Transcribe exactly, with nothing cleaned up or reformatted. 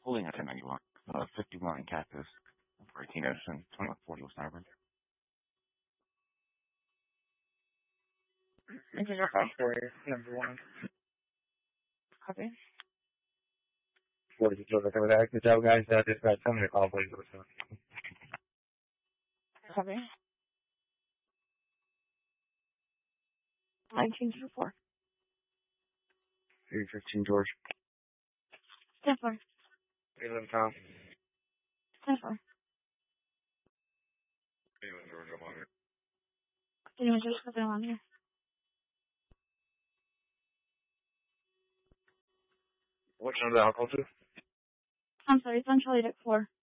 Holding at ten ninety-one. Uh, fifty-one Cactus. For eighteen Edison. twenty-one forty West Sniper. This is our five story, number one. Copy. forty Patrol, okay with that. Good job, guys. Uh, dispatch, tell me to call, please. Copy. nineteen two four. three fifteen George. ten four. eleven Tom. ten four. eleven George, I'm on it. Anyone just copy on here? What's under the alcohol to? I'm sorry, it's on Charlie Deck four.